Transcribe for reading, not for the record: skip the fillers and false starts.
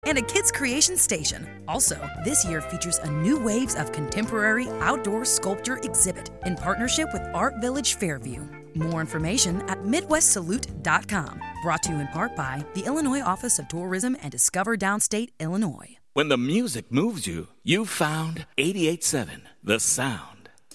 and a kids creation station. Also, this year features a new waves of contemporary outdoor sculpture exhibit in partnership with Art Village Fairview. More information at MidwestSalute.com. Brought to you in part by the Illinois Office of Tourism and Discover Downstate Illinois. When the music moves you, you found 88.7 The Sound.